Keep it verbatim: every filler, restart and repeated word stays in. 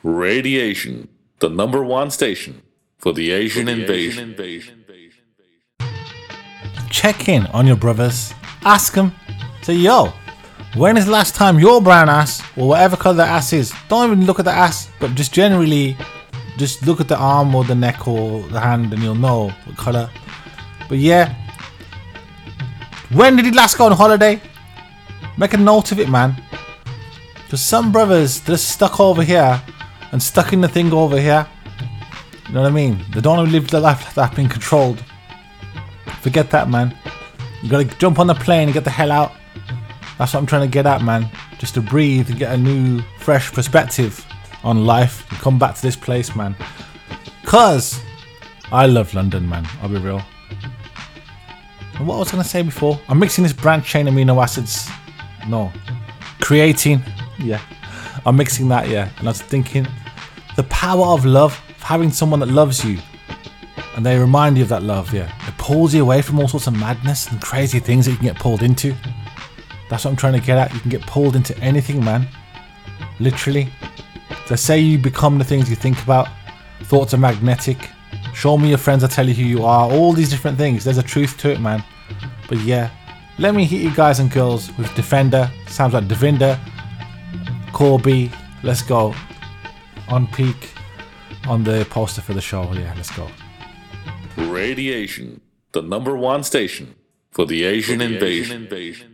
Radiation, the number one station for the Asian invasion. Check in on your brothers. Ask them. Say, yo, when is the last time your brown ass, or whatever colour the ass is, don't even look at the ass, but just generally, just look at the arm or the neck or the hand and you'll know what colour. But yeah, when did he last go on holiday? Make a note of it, man. Because some brothers, they're stuck over here and stuck in the thing over here. You know what I mean? They don't want to live their life like that, being controlled. Forget that, man. You gotta jump on the plane and get the hell out. That's what I'm trying to get at, man. Just to breathe and get a new, fresh perspective on life and come back to this place, man. Cause I love London, man. I'll be real. And what I was gonna say before, I'm mixing this branch chain amino acids. No, creatine. Yeah, I'm mixing that. Yeah, and I was thinking, the power of love, of having someone that loves you, and they remind you of that love. Yeah, it pulls you away from all sorts of madness and crazy things that you can get pulled into. That's what I'm trying to get at. You can get pulled into anything, man. Literally. They say you become the things you think about. Thoughts are magnetic. Show me your friends, I'll tell you who you are. All these different things. There's a truth to it, man. But yeah, let me hit you guys and girls with Defender. Sounds like Devinder. Corby. Let's go. On peak. On the poster for the show. Yeah, let's go. Radiation, the number one station for the Asian, for the invasion. Asian invasion.